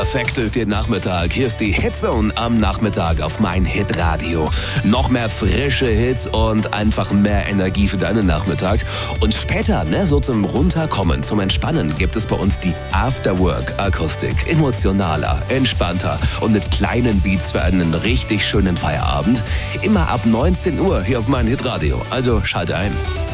perfekt durch den Nachmittag. Hier ist die Hitzone am Nachmittag auf mein Hitradio. Noch mehr frische Hits und einfach mehr Energie für deinen Nachmittag. Und später, so zum Runterkommen, zum Entspannen, gibt es bei uns die Afterwork-Akustik. Emotionaler, entspannter und mit kleinen Beats für einen richtig schönen Feierabend. Immer ab 19 Uhr hier auf mein Hitradio. Also schalte ein.